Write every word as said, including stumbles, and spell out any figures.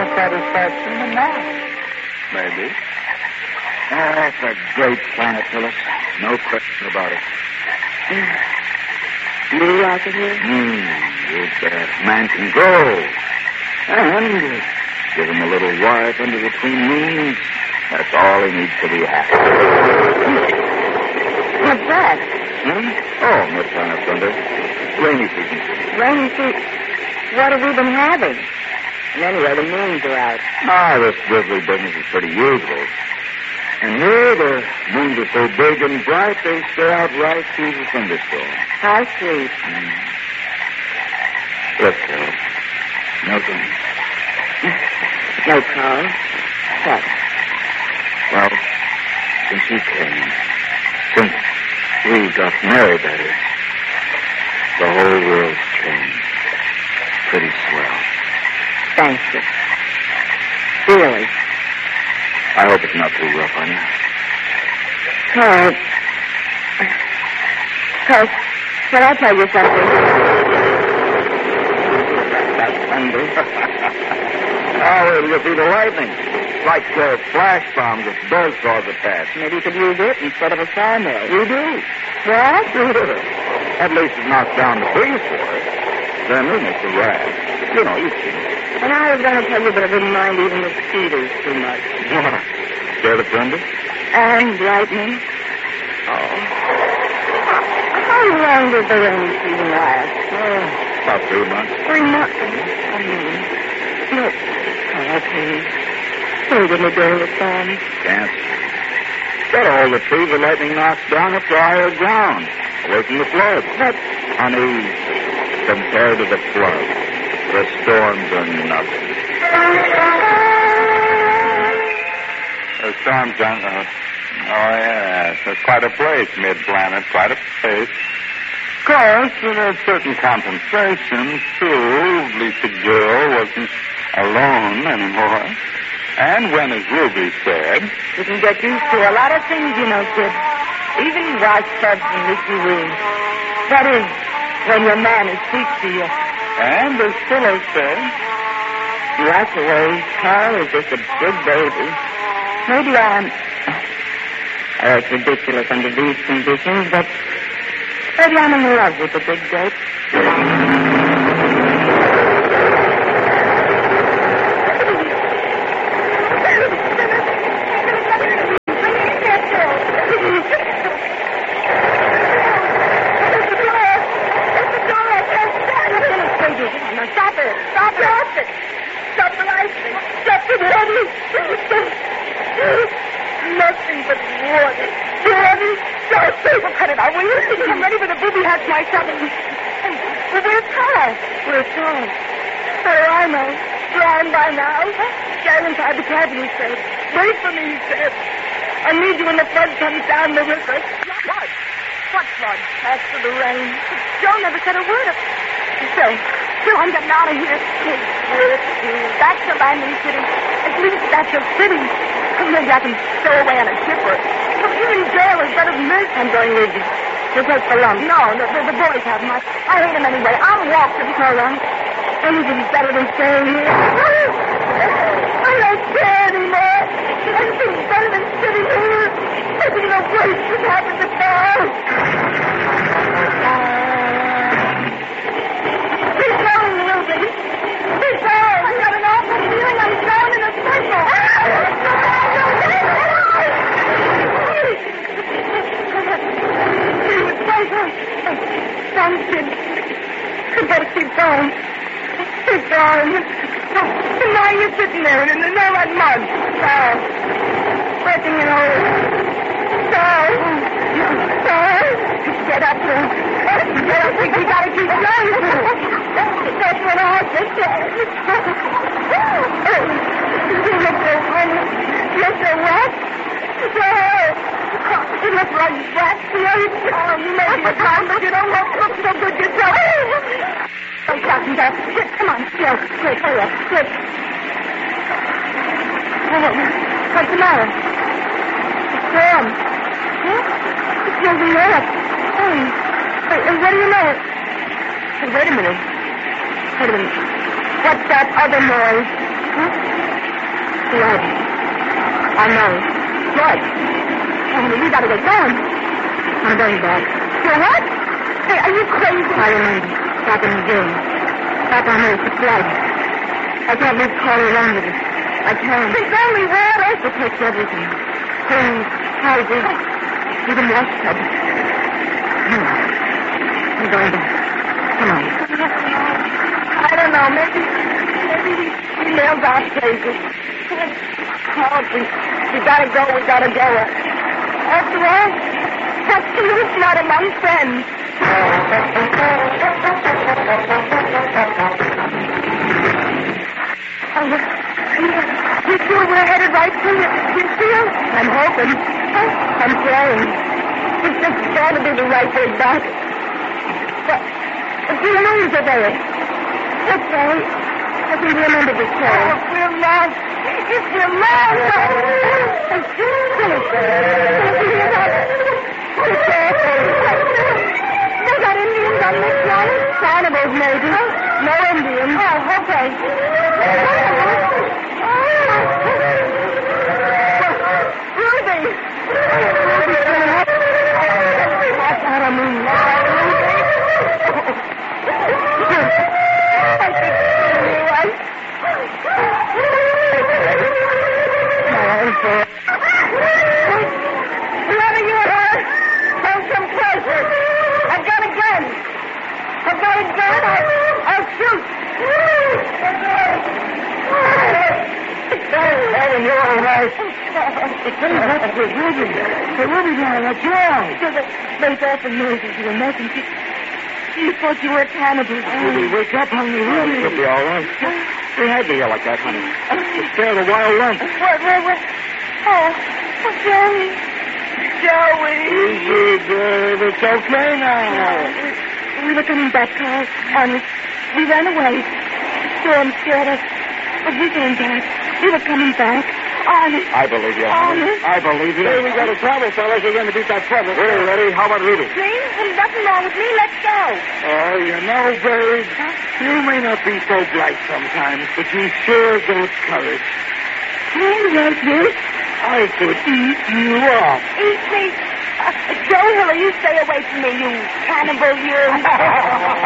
more satisfaction than that. Maybe. Ah, that's a great planet, Phyllis. No question about it. Do you like it here? Hmm, you bet. Man can grow. And give him a little wife under the twin moons. That's all he needs to be happy. What's that? Hmm? Oh, no planet thunder. Rainy season. Rainy season. What have we been having? And anyway, the moons are out. Ah, this drizzly business is pretty usual. And here, the moons are so big and bright, they stay out right through the thunderstorm. How sweet. Mm. Look, Carol. Nothing. No, Carl. What? Well, since you came, since we got married, that is, the whole world's changed. Pretty swell. Thank you. Really? I hope it's not too rough on you. Carl. Carl, can I tell you something? That's thunder. Oh, it'll be the lightning. Like uh, flash bombs that does cause attacks. Maybe you could use it instead of a sawmill. We do. What? At least it knocks down the trees for us. Then we make the rag. You know, you've seen it. And I was going to tell you, but I didn't mind even the cedars too much. Scared of thunder? And lightning. Oh. How long does the rainy season last? Oh, about three months. Three months? I mean, look. Oh, please. Say to me during the storm. Can't. Got all the trees the lightning knocks down up to higher ground, away from the flood. But, honey, compared to the flood, the storms are nothing. The storms aren't... Uh, oh, yes. It's quite a place, mid-planet. Quite a place. Of course, there are certain compensations, too. At least the girl wasn't alone anymore. And when, as Ruby said... You can get used to a lot of things, you know, kid. Even washtubs and leaky wings. That is, when your man is speaks to you. And as Phyllis said... That's the way. Carl is just a big baby. Maybe I'm... Oh, it's ridiculous under these conditions, but... Maybe I'm in love with the big dope. Nothing but water. Water? Don't say we'll cut it out, will you? I'm ready for the booby hatch myself. Well, where's Carl? Where's Carl? So I know. Drowned by now. Get inside the cabin, he said. Wait for me, he said. I need you when the flood comes down the river. What? What flood? After the rain. Joe never said a word of it. Phil, Phil, I'm getting out of here. Back to Landing City. At least that's a city. Maybe I can stow away on a shipper. But even jail is better than this. I'm going with you. To take the lump. No, the, the, the boys have much. I hate them anyway. I'm walking. So long. Anything's better than staying here. I don't care anymore. Anything's better than sitting here. Taking the waste that happened to Carl. Keep going, Ruby. Keep going. I've got an awful feeling I'm going in a circle. Thanks, kid. You better keep going. Keep going. And now you're sitting there in the all that mud. Carl. Breaking it over. Carl. Carl. Get up there. Get up. We gotta keep going. That's what I said. You look so funny. You're so what? Carl. You look like that. Oh, you may be a time, but you don't look, look so good yourself. Don't talk me that. Come on, Phil. Quick, hurry up. Quick. Oh, what's the matter? It's Sam. Huh? It's Josie Eric. Hey. Hey, hey, what do you know? Hey, wait a minute. Wait a minute. What's that other noise? Huh? Blood. I know. Blood. Oh, we gotta get going. I'm going back. You're what? Hey, are you crazy? I remember. Back in the jail. Back on Earth, it's blood. I can't leave Carl alone with it. I can't. It's only water. It takes everything. Clothes, houses, even wash tubs. No. I'm going back. Come on. I don't know. Maybe, maybe we, we nailed our places. Oh, we, we gotta go. We gotta go. After all, that's you not among friends. Oh, you, you sure we're headed right to Winfield? I'm hoping. I'm praying. It's just got to be the right way back. But if we lose it, Eric. That's right. I can remember this time. Oh, if we're lost. If we're lost. They got Indians on this one? Cannibals, maybe. No Indians. Oh, okay. Ruby! That's what I mean. I think you're right. Whoever you are, come some closer. I've got a gun. I've got a gun. I, I'll shoot. Ellen, you're all right. Hey, that's the Ruby. The Ruby now, that's wrong. So the late awful noises you were making. She, she thought you were a cannibal. Ruby, wake up, honey. Ruby. You'll be all right. We had to yell like that, honey. You scared a wild lump. What, what, what? Oh, oh, Joey. Joey. Easy, babe. It's okay now. We were coming back, Carl. Honest. We ran away. Storm scared us. But we came back. We were coming back. Honest. I believe you. Honest. I believe you. Hey, we got to travel, fellas. We're going to beat that trouble. We're ready. How about Ruby? Me? There's nothing wrong with me. Let's go. Oh, you know, babe, you may not be so bright sometimes, but you sure got courage. All right, miss. I could eat you up. Eat me? Uh, Joe Hiller, you stay away from me, you cannibal, you.